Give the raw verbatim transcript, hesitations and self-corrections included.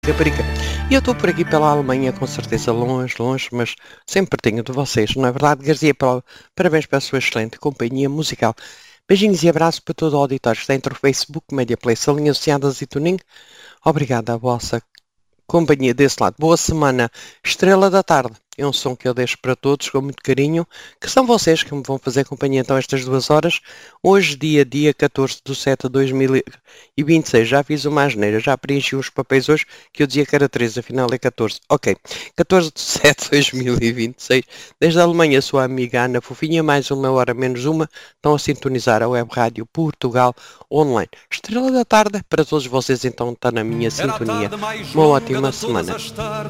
Rapariga. E eu estou por aqui pela Alemanha, com certeza longe, longe, mas sempre pertinho de vocês, não é verdade? Garcia, parabéns pela sua excelente companhia musical. Beijinhos e abraços para todo o auditório que está entre o Facebook, Media Play, Salinhas Associadas e Tuning. Obrigado à vossa companhia desse lado. Boa semana, Estrela da Tarde. É um som que eu deixo para todos com muito carinho, que são vocês que me vão fazer companhia então estas duas horas. Hoje, dia, dia catorze de setembro de dois mil e vinte e seis. Já fiz uma asneira, já preenchi uns papéis hoje que eu dizia que era treze, afinal é catorze. Ok, catorze de setembro de dois mil e vinte e seis. Desde a Alemanha, sua amiga Ana Fofinha, mais uma hora menos uma, estão a sintonizar a Web Rádio Portugal Online. Estrela da Tarde, para todos vocês então está na minha sintonia. Uma ótima semana.